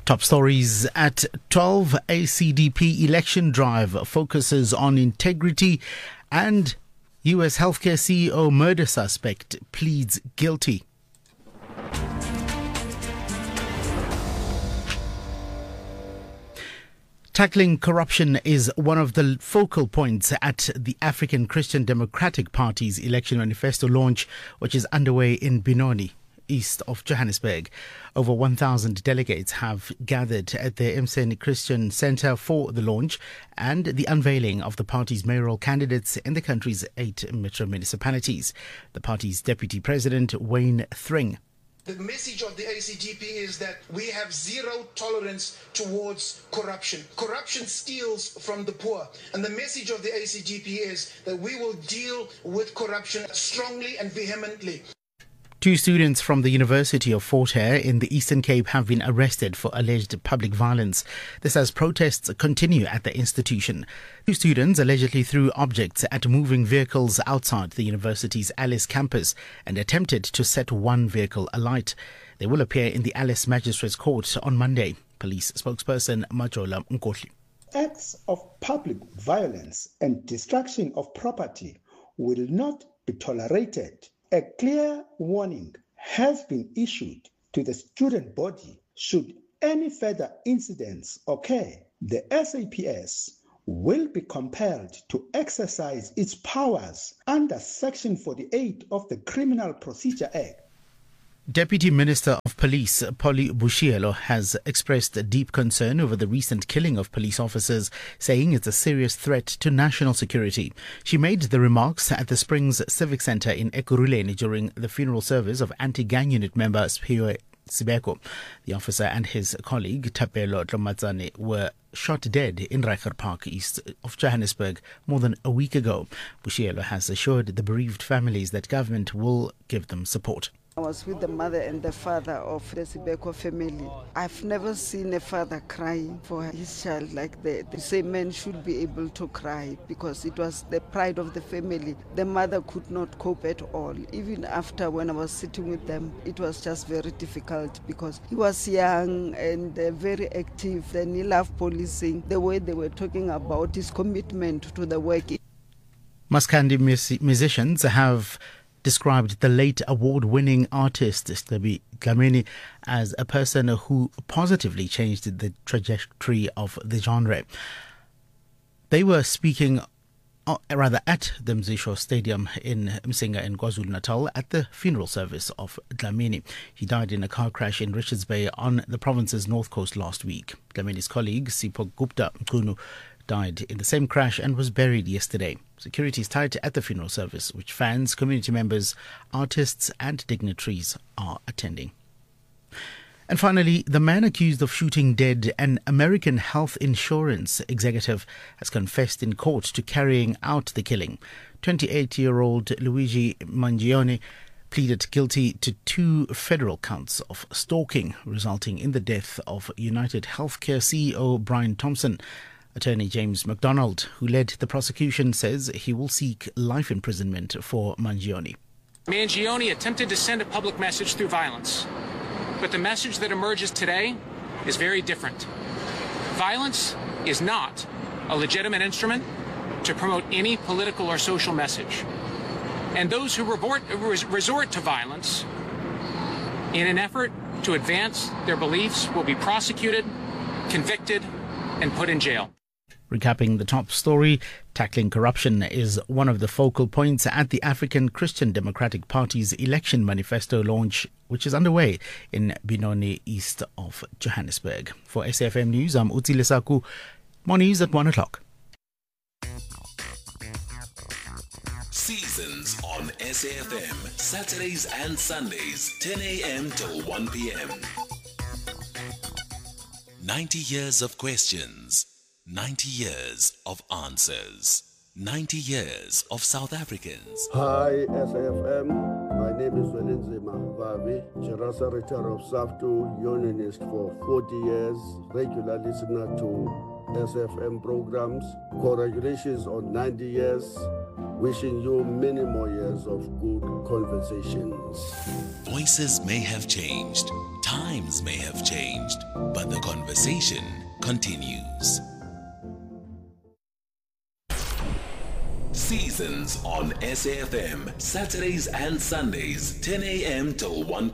Top stories at 12. ACDP election drive focuses on integrity, and US healthcare CEO murder suspect pleads guilty. Tackling corruption is one of the focal points at the African Christian Democratic Party's election manifesto launch, which is underway in Benoni, east of Johannesburg. Over 1,000 delegates have gathered at the Mseni Christian Centre for the launch and the unveiling of the party's mayoral candidates in the country's 8 metro municipalities. The party's deputy president, Wayne Thring. The message of the ACDP is that we have zero tolerance towards corruption. Corruption steals from the poor. And the message of the ACDP is that we will deal with corruption strongly and vehemently. 2 students from the University of Fort Hare in the Eastern Cape have been arrested for alleged public violence. This as protests continue at the institution. 2 students allegedly threw objects at moving vehicles outside the university's Alice campus and attempted to set one vehicle alight. They will appear in the Alice Magistrates Court on Monday. Police spokesperson Majola Nkotli. Acts of public violence and destruction of property will not be tolerated. A clear warning has been issued to the student body should any further incidents occur. The SAPS will be compelled to exercise its powers under Section 48 of the Criminal Procedure Act. Deputy Minister of Police Polly Bushielo has expressed deep concern over the recent killing of police officers, saying it's a serious threat to national security. She made the remarks at the Springs Civic Centre in Ekurhuleni during the funeral service of anti-gang unit member Sphiwe Sibeko. The officer and his colleague Thapelo Dlomatsane were shot dead in Reiger Park, east of Johannesburg, more than a week ago. Bushielo has assured the bereaved families that government will give them support. I was with the mother and the father of the Sibeko family. I've never seen a father crying for his child like that. The same man should be able to cry because it was the pride of the family. The mother could not cope at all. Even after when I was sitting with them, it was just very difficult because he was young and very active. Then he loved policing. The way they were talking about his commitment to the work. Maskandi musicians have described the late award-winning artist Stubby Dlamini as a person who positively changed the trajectory of the genre. They were speaking at the Mzisho Stadium in Msinga in KwaZulu-Natal at the funeral service of Dlamini. He died in a car crash in Richards Bay on the province's north coast last week. Dlamini's colleague Sipho Gupta Mkunu died in the same crash and was buried yesterday. Security is tight at the funeral service, which fans, community members, artists and dignitaries are attending. And finally, the man accused of shooting dead an American health insurance executive has confessed in court to carrying out the killing. 28-year-old Luigi Mangione pleaded guilty to 2 federal counts of stalking, resulting in the death of United Healthcare CEO Brian Thompson. Attorney James McDonald, who led the prosecution, says he will seek life imprisonment for Mangione. Mangione attempted to send a public message through violence, but the message that emerges today is very different. Violence is not a legitimate instrument to promote any political or social message. And those who resort to violence in an effort to advance their beliefs will be prosecuted, convicted, and put in jail. Recapping the top story, tackling corruption is one of the focal points at the African Christian Democratic Party's election manifesto launch, which is underway in Benoni, east of Johannesburg. For SAFM News, I'm Uti Lesaku. More news at 1 o'clock. Seasons on SAFM, Saturdays and Sundays, 10 a.m. till 1 p.m. 90 years of questions, 90 years of answers, 90 years of South Africans. Hi SAFM, my name is Welinzima Vavi, General Secretary of SAFTU, unionist for 40 years, regular listener to SFM programs. Congratulations on 90 years. Wishing you many more years of good conversations. Voices may have changed, times may have changed, but the conversation conversation continues. Seasons on SAFM, Saturdays and Sundays, 10 a.m. till 1